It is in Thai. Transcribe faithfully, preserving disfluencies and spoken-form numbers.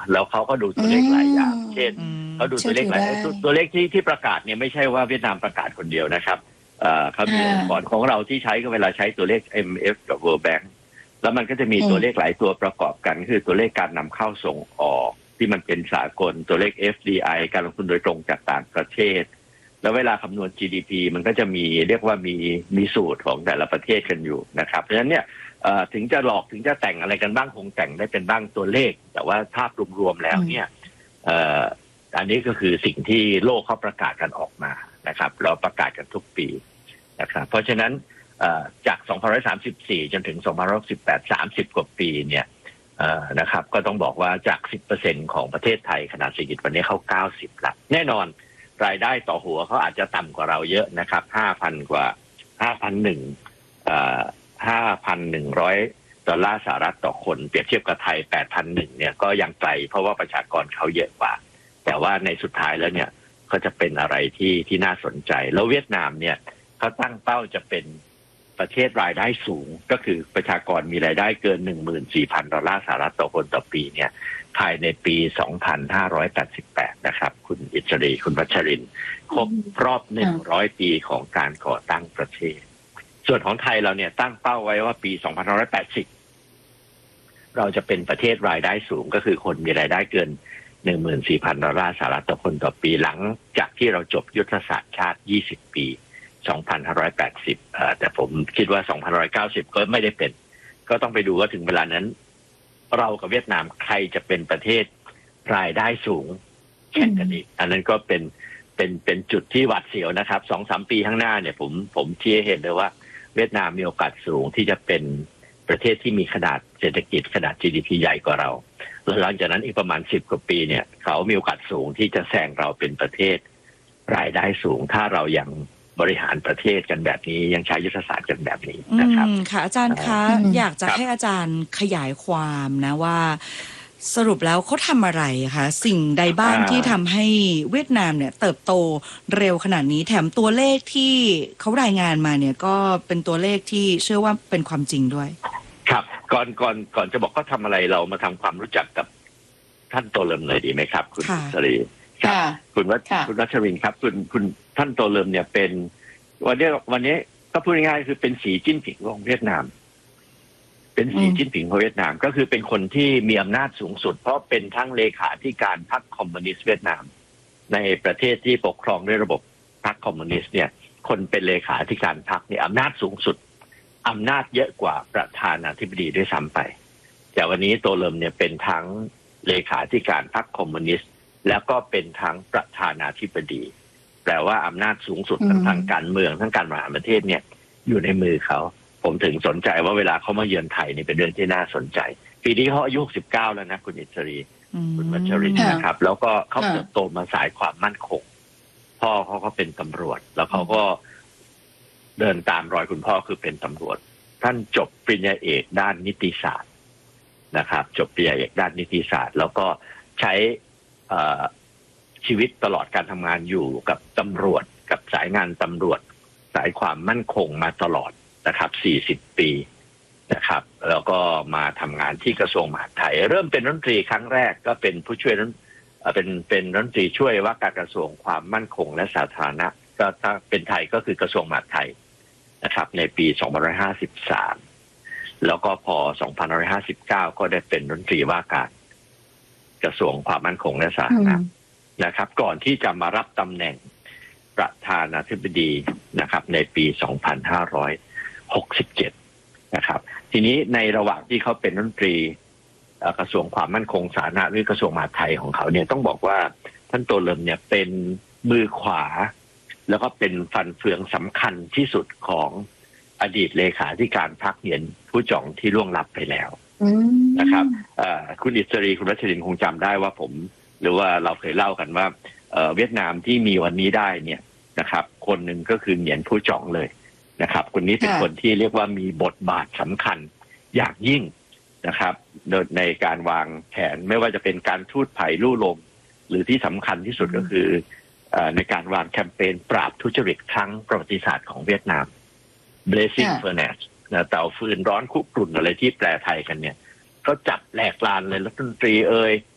แล้วเขาก็ดูตัวเลขหลายอย่างเช่นเขาดูตัวเลขหลายตัวเลขที่ที่ประกาศเนี่ยไม่ใช่ว่าเวียดนามประกาศคนเดียวนะครับเขามีองค์กรของเราที่ใช้ก็เวลาใช้ตัวเลข เอ็ม เอฟ กับ World Bank แล้วมันก็จะมีตัวเลขหลายตัวประกอบกันคือตัวเลขการนำเข้าส่งออกที่มันเป็นสากลตัวเลข เอฟ ดี ไอ การลงทุนโดยตรงจากต่างประเทศแล้วเวลาคำนวณ จี ดี พี มันก็จะมีเรียกว่ามีมีสูตรของแต่ละประเทศกันอยู่นะครับเพราะฉะนั้นเนี่ยถึงจะหลอกถึงจะแต่งอะไรกันบ้างคงแต่งได้เป็นบ้างตัวเลขแต่ว่าภาพรวมๆแล้วเนี่ยอันนี้ก็คือสิ่งที่โลกเขาประกาศกันออกมานะครับเราประกาศกันทุกปีนะครับเพราะฉะนั้นจากสองพันห้าร้อยสามสิบสี่จนถึงสองพันห้าร้อยสิบแปด สามสิบกว่าปีเนี่ยนะครับก็ต้องบอกว่าจาก สิบเปอร์เซ็นต์ ของประเทศไทยขนาดเศรษฐกิจวันนี้เขาเก้าสิบละแน่นอนรายได้ต่อหัวเขาอาจจะต่ำกว่าเราเยอะนะครับ ห้าพัน กว่า ห้าพันหนึ่ง อ่า ห้าพันหนึ่งร้อย ดอลลาร์สหรัฐต่อคนเปรียบเทียบกับไทย แปดพันหนึ่ง เนี่ยก็ยังไกลเพราะว่าประชากรเขาเยอะกว่าแต่ว่าในสุดท้ายแล้วเนี่ยก็จะเป็นอะไรที่ที่น่าสนใจแล้วเวียดนามเนี่ยเขาตั้งเป้าจะเป็นประเทศรายได้สูงก็คือประชากรมีรายได้เกิน หนึ่งหมื่นสี่พัน ดอลลาร์สหรัฐต่อคนต่อปีเนี่ยภายในปี สองพันห้าร้อยแปดสิบแปด นะครับคุณอิสรีคุณวัชรินทร์ครบรอบหนึ่งร้อยปีของการก่อตั้งประเทศส่วนของไทยเราเนี่ยตั้งเป้าไว้ว่าปี สองพันห้าร้อยแปดสิบ เราจะเป็นประเทศรายได้สูงก็คือคนมีรายได้เกิน หนึ่งหมื่นสี่พัน ดอลลาร์สหรัฐต่อคนต่อปีหลังจากที่เราจบยุทธศาสตร์ชาติ ยี่สิบ ปี สองพันห้าร้อยแปดสิบ เอ่อแต่ผมคิดว่า สองพันห้าร้อยเก้าสิบ ก็ไม่ได้เป็นก็ต้องไปดูว่าถึงเวลานั้นเรากับเวียดนามใครจะเป็นประเทศรายได้สูงแข่งกันอีกอันนั้นก็เป็นเป็นเป็นจุดที่หวาดเสียวนะครับ สองสาม ปีข้างหน้าเนี่ยผมผมเชื่อเห็นเลยว่าเวียดนามมีโอกาสสูงที่จะเป็นประเทศที่มีขนาดเศรษฐกิจขนาด จี ดี พี ใหญ่กว่าเราหลังจากนั้นอีกประมาณสิบกว่าปีเนี่ยเขามีโอกาสสูงที่จะแซงเราเป็นประเทศรายได้สูงถ้าเรายังบริหารประเทศกันแบบนี้ยังใช้ยุทธศาสตร์กันแบบนี้นะครับค่ะอาจารย์คะอยากจะให้อาจารย์ขยายความนะว่าสรุปแล้วเขาทำอะไรคะสิ่งใดบ้างที่ทำให้เวียดนามเนี่ยเติบโตเร็วขนาดนี้แถมตัวเลขที่เขารายงานมาเนี่ยก็เป็นตัวเลขที่เชื่อว่าเป็นความจริงด้วยครับก่อนก่อนก่อนจะบอกเขาทำอะไรเรามาทำความรู้จักกับท่านโตเลิมเลยดีไหมครับคุณสรีครับคุณวัชคุณวัชรินทร์ครับคุณคุณท่านโตเลิมเนี่ยเป็นวันนี้วันนี้ก็พูดง่ายๆคือเป็นสีจิ้นผิงของเวียดนามเป็นสีจิ้นผิงของเวียดนามก็คือเป็นคนที่มีอำนาจสูงสุดเพราะเป็นทั้งเลขาธิการพรรคคอมมิวนิสต์เวียดนามในประเทศที่ปกครองด้วยระบบพรรคคอมมิวนิสต์เนี่ยคนเป็นเลขาธิการพรรคเนี่ยอำนาจสูงสุดอำนาจเยอะกว่าประธานาธิบดีด้วยซ้ำไปแต่วันนี้โตเลิมเนี่ยเป็นทั้งเลขาธิการพรรคคอมมิวนิสต์แล้วก็เป็นทั้งประธานาธิบดีแปลว่าอำนาจสูงสุดทั้งทางการเมืองทั้งการบริหารประเทศเนี่ยอยู่ในมือเขาผมถึงสนใจว่าเวลาเขามาเยือนไทยนี่เป็นเรื่องที่น่าสนใจปีนี้เขาอายุหกสิบเก้าแล้วนะคุณอิสรีคุณวัชรินทร์นะครับแล้วก็เขาเติบโตมาสายความมั่นคงพ่อเขาก็เป็นตำรวจแล้วเขาก็เดินตามรอยคุณพ่อคือเป็นตำรวจท่านจบปริญญาเอกด้านนิติศาสตร์นะครับจบปริญญาเอกด้านนิติศาสตร์แล้วก็ใช้ชีวิตตลอดการทำงานอยู่กับตำรวจกับสายงานตำรวจสายความมั่นคงมาตลอดนะครับสี่สิบปีนะครับแล้วก็มาทำงานที่กระทรวงมหาดไทยเริ่มเป็นรัฐมนตรีครั้งแรกก็เป็นผู้ช่วยเป็นเป็นรัฐมนตรีช่วยว่าการกระทรวงความมั่นคงและสาธารณะก็ถ้าเป็นไทยก็คือกระทรวงมหาดไทยนะครับในปีสองพันห้าร้อยห้าสิบสามแล้วก็พอสองพันห้าร้อยห้าสิบเก้าก็ได้เป็นรัฐมนตรีว่าการกระทรวงความมั่นคงและสาธารณะนะครับก่อนที่จะมารับตำแหน่งประธานาธิบดีนะครับในปีสองพันห้าร้อยหกสิบเจ็ดนะครับทีนี้ในระหว่างที่เขาเป็นรัฐมนตรีกระทรวงความมั่นคงสาธารณะหรือกระทรวงมหาดไทยของเขาเนี่ยต้องบอกว่าท่านโตเลิมเนี่ยเป็นมือขวาแล้วก็เป็นฟันเฟืองสำคัญที่สุดของอดีตเลขาธิการพรรคเหยียนผู้จ่องที่ล่วงลับไปแล้วนะครับคุณอิสรีคุณรัชรินทร์คงจำได้ว่าผมหรือว่าเราเคยเล่ากันว่าเวียดนามที่มีวันนี้ได้เนี่ยนะครับคนหนึ่งก็คือเหยียนผู้จ่องเลยนะครับคนนี้เป็นคนที่เรียกว่ามีบทบาทสำคัญอย่างยิ่งนะครับในการวางแผนไม่ว่าจะเป็นการทูตไผ่ลู่ลมหรือที่สำคัญที่สุดก็คือในการวางแคมเปญปราบทุจริตครั้งประวัติศาสตร์ของเวียดนาม Blazing Furnace เตาฟืนร้อนคุกรุ่นอะไรที่แปลไทยกันเนี่ยก็จับแหลกลานเลยรัฐมนตรีเอ่ย